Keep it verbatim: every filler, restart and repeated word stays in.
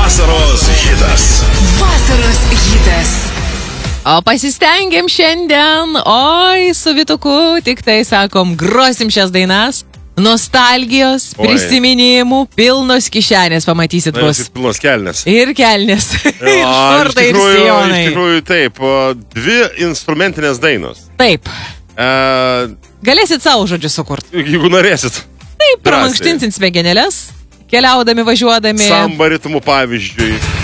Vasaros hitas. Vasaros hitas. O pasistengėm šiandien, oi, su Vytuku, tik tai sakom, grosim šias dainas. Nostalgijos, Oi. prisiminimų, pilnos kišenės, pamatysit Na, bus. jos pilnos kelnes. Ir kelnės. Ir A, šortai, ir iš sijonai. tikrųjų taip, o, dvi instrumentinės dainos. Taip. E, Galėsit savo žodžiu sukurti. jeigu norėsit. Taip, pramankštinsit smegenėlės, keliaudami, važiuodami. Samba ritmu pavyzdžiui.